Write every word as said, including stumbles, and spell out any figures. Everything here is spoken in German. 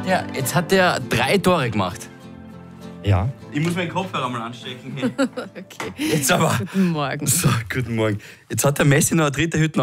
Ja, jetzt hat er drei Tore gemacht. Ja. Ich muss meinen Kopfhörer mal anstecken. Okay. Jetzt aber. Guten Morgen. So, guten Morgen. Jetzt hat der Messi noch eine dritte Hütte